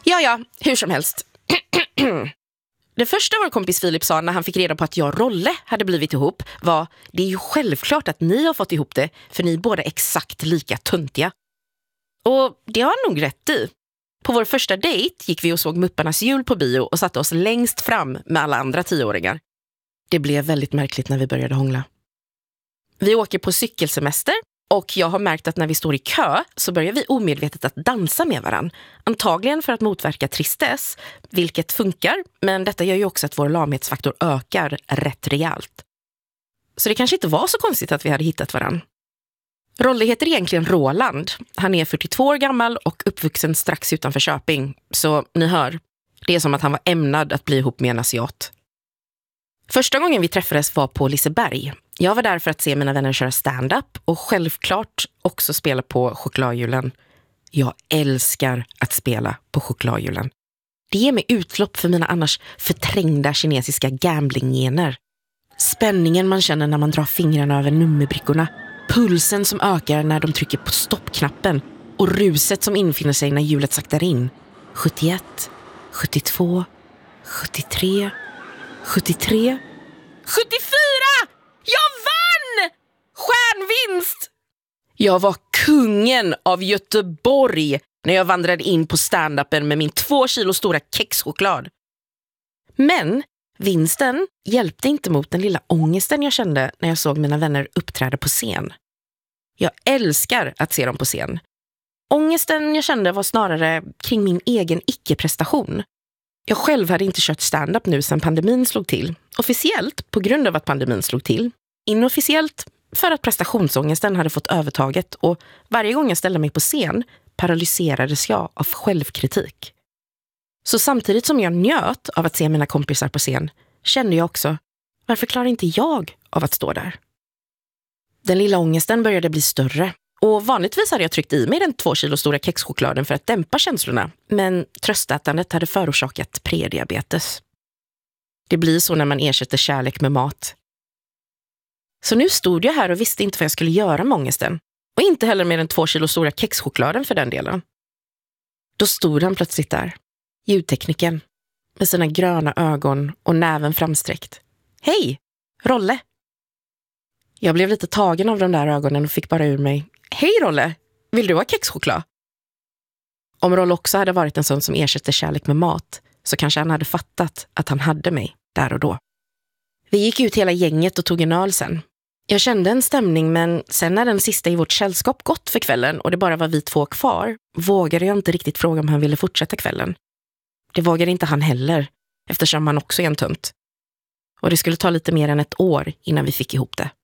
Ja, hur som helst. Det första vår kompis Filip sa när han fick reda på att jag och Rolle hade blivit ihop var: det är ju självklart att ni har fått ihop det, för ni är båda exakt lika töntiga. Och det har han nog rätt i. På vår första dejt gick vi och såg Mupparnas jul på bio och satte oss längst fram med alla andra 10-åringar. Det blev väldigt märkligt när vi började hångla. Vi åker på cykelsemester och jag har märkt att när vi står i kö så börjar vi omedvetet att dansa med varann. Antagligen för att motverka tristess, vilket funkar, men detta gör ju också att vår lamhetsfaktor ökar rätt rejält. Så det kanske inte var så konstigt att vi hade hittat varann. Rolle heter egentligen Roland. Han är 42 år gammal och uppvuxen strax utanför Köping. Så ni hör, det är som att han var ämnad att bli ihop med en asiat. Första gången vi träffades var på Liseberg. Jag var där för att se mina vänner köra stand-up och självklart också spela på chokladhjulen. Jag älskar att spela på chokladhjulen. Det ger mig utlopp för mina annars förträngda kinesiska gamblinggener. Spänningen man känner när man drar fingrarna över nummerbrickorna. Pulsen som ökar när de trycker på stoppknappen och ruset som infinner sig när hjulet saktar in. 71, 72, 73, 74! Jag vann! Stjärnvinst! Jag var kungen av Göteborg när jag vandrade in på stand-upen med min 2 kilo stora kexchoklad. Men vinsten hjälpte inte mot den lilla ångesten jag kände när jag såg mina vänner uppträda på scen. Jag älskar att se dem på scen. Ångesten jag kände var snarare kring min egen icke-prestation. Jag själv hade inte kört stand-up nu sedan pandemin slog till. Officiellt på grund av att pandemin slog till. Inofficiellt för att prestationsångesten hade fått övertaget och varje gång jag ställde mig på scen paralyserades jag av självkritik. Så samtidigt som jag njöt av att se mina kompisar på scen kände jag också, varför klarar inte jag av att stå där? Den lilla ångesten började bli större och vanligtvis hade jag tryckt i mig den 2 kilo stora kexchokladen för att dämpa känslorna, men tröstätandet hade förorsakat prediabetes. Det blir så när man ersätter kärlek med mat. Så nu stod jag här och visste inte vad jag skulle göra med ångesten. Och inte heller med den 2 kilo stora kexchokladen för den delen. Då stod han plötsligt där, ljudtekniken, med sina gröna ögon och näven framsträckt. Hej, Rolle! Jag blev lite tagen av de där ögonen och fick bara ur mig. Hej Rolle, vill du ha kexchoklad? Om Rolle också hade varit en sån som ersätter kärlek med mat så kanske han hade fattat att han hade mig där och då. Vi gick ut hela gänget och tog en öl sen. Jag kände en stämning, men sen när den sista i vårt sällskap gått för kvällen och det bara var vi 2 kvar vågade jag inte riktigt fråga om han ville fortsätta kvällen. Det vågade inte han heller, eftersom han också är en tönt. Och det skulle ta lite mer än ett år innan vi fick ihop det.